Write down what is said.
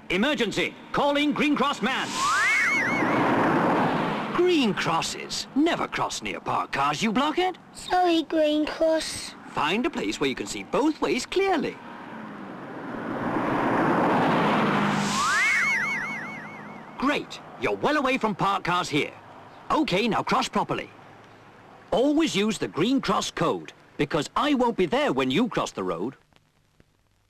Emergency! Calling Green Cross Man! Green crosses never cross near parked cars, you blockhead. Sorry, Green Cross. Find a place where you can see both ways clearly. Great. You're well away from parked cars here. Okay, now cross properly. Always use the Green Cross code, because I won't be there when you cross the road.